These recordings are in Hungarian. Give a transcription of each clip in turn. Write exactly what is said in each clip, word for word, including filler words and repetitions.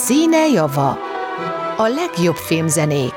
Színe java. A legjobb filmzenék.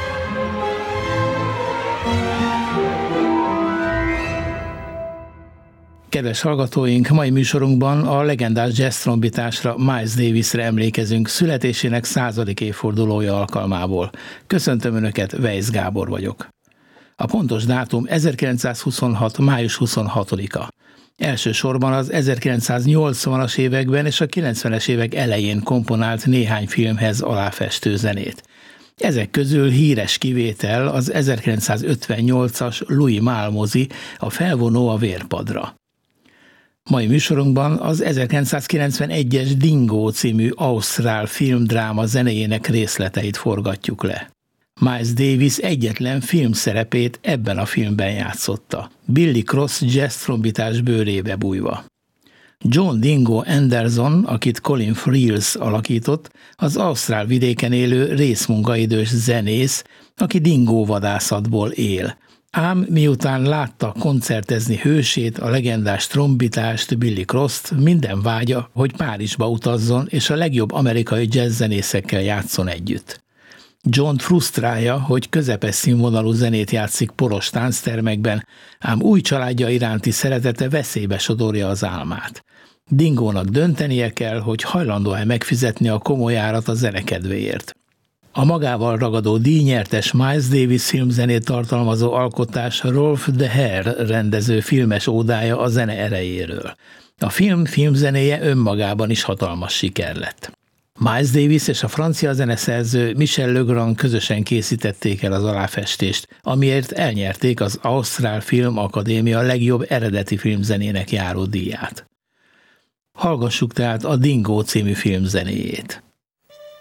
Kedves hallgatóink, mai műsorunkban a legendás jazz trombitásra, Miles Davisre emlékezünk születésének századik évfordulója alkalmából. Köszöntöm Önöket, Weisz Gábor vagyok. A pontos dátum ezerkilencszázhuszonhat. május huszonhatodika. Elsősorban az ezerkilencszáznyolcvanas években és a kilencvenes évek elején komponált néhány filmhez aláfestő zenét. Ezek közül híres kivétel az ezerkilencszázötvennyolcas Louis Malle mozi, a Felvonó a vérpadra. Mai műsorunkban az ezerkilencszázkilencvenegyes Dingo című ausztrál filmdráma zenéjének részleteit forgatjuk le. Miles Davis egyetlen filmszerepét ebben a filmben játszotta, Billy Cross jazz trombitás bőrébe bújva. John Dingo Anderson, akit Colin Friels alakított, az ausztrál vidéken élő részmunkaidős zenész, aki dingóvadászatból él. Ám miután látta koncertezni hősét, a legendás trombitást, Billy Crosst, minden vágya, hogy Párizsba utazzon és a legjobb amerikai jazzzenészekkel játszon együtt. John frusztrálja, hogy közepes színvonalú zenét játszik poros tánctermekben, ám új családja iránti szeretete veszélybe sodorja az álmát. Dingónak döntenie kell, hogy hajlandó-e megfizetni a komoly árat a zenekedvéért. A magával ragadó díjnyertes Miles Davis filmzenét tartalmazó alkotás Rolf de Heer rendező filmes ódája a zene erejéről. A film filmzenéje önmagában is hatalmas siker lett. Miles Davis és a francia zeneszerző Michel Legrand közösen készítették el az aláfestést, amiért elnyerték az Ausztrál Film Akadémia legjobb eredeti filmzenének járó díját. Hallgassuk tehát a Dingo című filmzenéjét.